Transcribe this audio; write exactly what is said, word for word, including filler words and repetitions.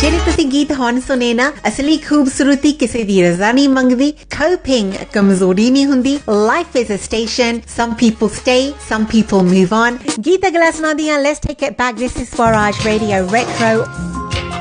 ਜਿਹੜੇ ਤੁਸੀਂ ਗੀਤ ਹੁਣ ਸੁਣੇ ਨਾ, ਅਸਲੀ ਖੂਬਸੂਰਤੀ ਕਿਸੇ ਦੀ ਰਜ਼ਾ ਨਹੀਂ ਮੰਗਦੀ, coping ਕਮਜ਼ੋਰੀ ਨਹੀਂ ਹੁੰਦੀ, life is a station, some people stay, some people move on. ਗੀਤ ਅਗਲਾ ਸੁਣਾਉਂਦੀ ਹਾਂ, let's take it back, this is Swaraj Radio Retro